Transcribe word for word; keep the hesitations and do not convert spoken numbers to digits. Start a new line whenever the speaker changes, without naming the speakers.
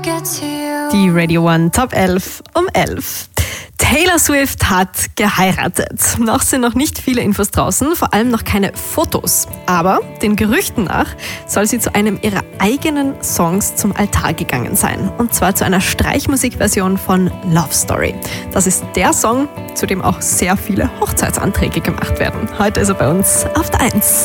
Die Radio One Top elf um elf. Taylor Swift hat geheiratet. Noch sind noch nicht viele Infos draußen, vor allem noch keine Fotos. Aber den Gerüchten nach soll sie zu einem ihrer eigenen Songs zum Altar gegangen sein. Und zwar zu einer Streichmusikversion von Love Story. Das ist der Song, zu dem auch sehr viele Hochzeitsanträge gemacht werden. Heute ist er bei uns auf der eins.